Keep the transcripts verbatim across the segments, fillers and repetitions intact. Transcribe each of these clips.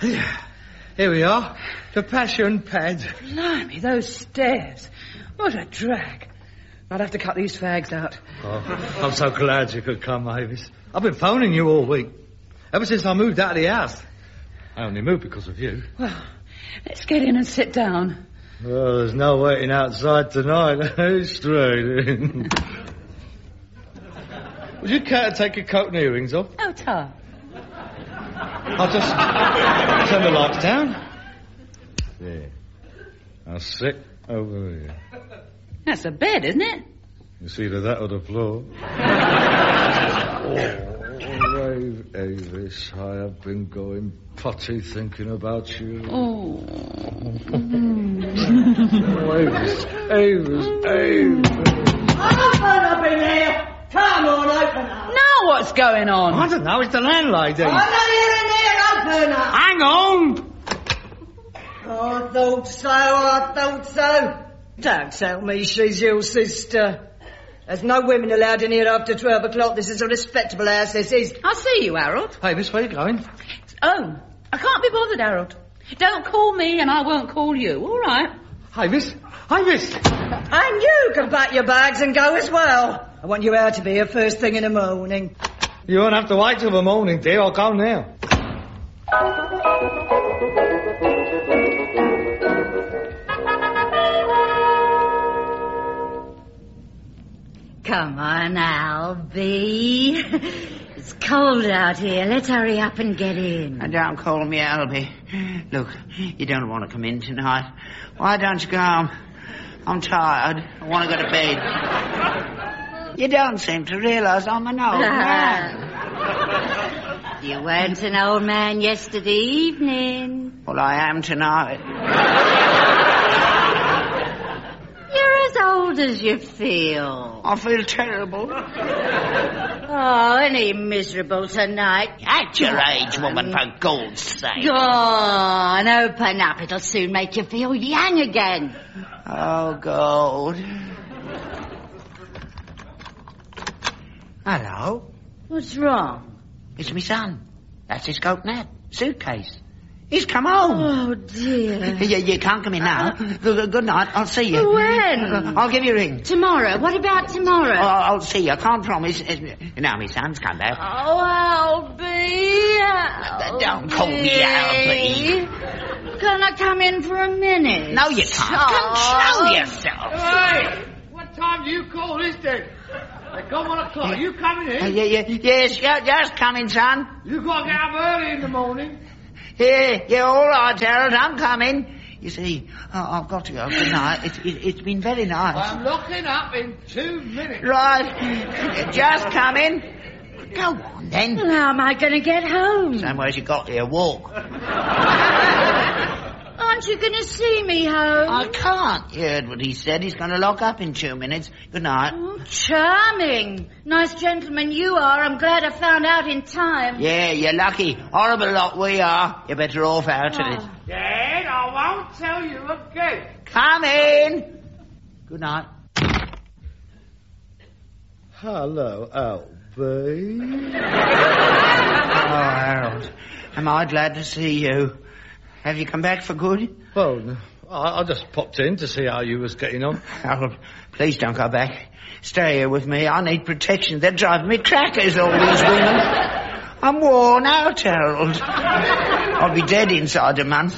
Here we are. The Passion Pad. Blimey, those stairs. What a drag. I'd have to cut these fags out. Oh, I'm so glad you could come, Mavis. I've been phoning you all week. Ever since I moved out of the house. I only moved because of you. Well, let's get in and sit down. Well, there's no waiting outside tonight. Straight in. Would you care to take your coat and earrings off? Oh, Tar. I'll just turn the lights down. There. I'll sit over here. That's a bed, isn't it? It's either that or the floor. Oh, Avis, I have been going potty thinking about you. Oh. Avis, Avis, Avis. Open up in here! Come on, open up! Now what's going on? I don't know, it's the landlady. I'm not here in there, open up! Hang on! I thought so, I thought so. Don't tell me she's your sister. There's no women allowed in here after twelve o'clock. This is a respectable house, this is. I'll see you, Harold. Hey, Miss, where you going? Oh, I can't be bothered, Harold. Don't call me and I won't call you, all right? Hey, Miss. Hey, Miss. And you can pack your bags and go as well. I want you out of here first thing in the morning. You won't have to wait till the morning, dear. I'll go now. Come on, Albie. It's cold out here. Let's hurry up and get in. And don't call me Albie. Look, you don't want to come in tonight. Why don't you go home? I'm tired. I want to go to bed. You don't seem to realise I'm an old man. You weren't an old man yesterday evening. Well, I am tonight. You're as old as you feel. I feel terrible. Oh, any miserable tonight. At your age, woman, for God's sake. Go on, open up. It'll soon make you feel young again. Oh, God. Hello? What's wrong? It's my son. That's his coat and hat. Suitcase. He's come home. Oh, dear. You, you can't come in now. Good, good night. I'll see you. When? I'll give you a ring. Tomorrow. What about tomorrow? Oh, I'll see you. I can't promise. Now, my son's come back. Oh, Albie. Albie. Don't call me Albie. Can I come in for a minute? No, you can't. Control yourself. Hey, what time do you call this then? They come one o'clock. Are you coming in? Uh, yeah, yeah, yes, yeah, just coming, son. You got to get up early in the morning. Yeah, yeah, all right, Harold, I'm coming. You see, oh, I've got to go. Good night. It, it, it's been very nice. I'm locking up in two minutes. Right, just coming. Go on, then. Well, how am I going to get home? Same way as you got here, walk. Aren't you going to see me home? I can't. You heard what he said. He's going to lock up in two minutes. Good night. Oh, charming. Nice gentleman you are. I'm glad I found out in time. Yeah, you're lucky. Horrible lot we are. You're better off out of it. Dad, I won't tell you again. Come in. Good night. Hello, Albie. Oh, Harold, am I glad to see you. Have you come back for good? Well, no, I, I just popped in to see how you was getting on. Harold, please don't go back. Stay here with me. I need protection. They're driving me crackers, all these women. I'm worn out, Harold. I'll be dead inside a month.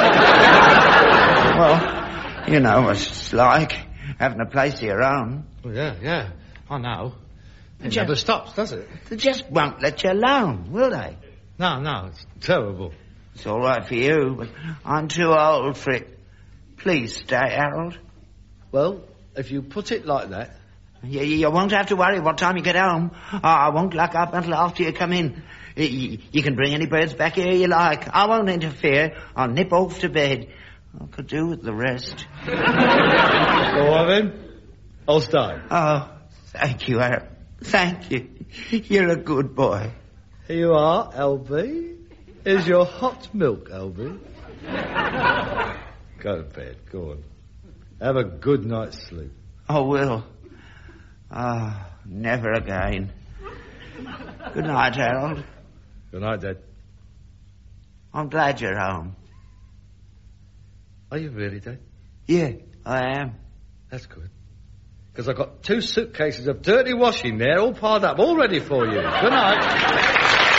Well, you know what it's like, having a place of your own. Well, yeah, yeah, I know. It Just- never stops, does it? They just won't let you alone, will they? No, no, it's terrible. It's all right for you, but I'm too old for it. Please stay, Harold. Well, if you put it like that... You, you won't have to worry what time you get home. I won't lock up until after you come in. You, you can bring any birds back here you like. I won't interfere. I'll nip off to bed. I could do with the rest. Go on then. I'll stay. Oh, thank you, Harold. Thank you. You're a good boy. Here you are, Albie. Here's your hot milk, Albie. Go to bed, go on. Have a good night's sleep. I will. Ah, oh, never again. Good night, Harold. Good night, Dad. I'm glad you're home. Are you really, Dad? Yeah, I am. That's good. Because I've got two suitcases of dirty washing there, all piled up, all ready for you. Good night.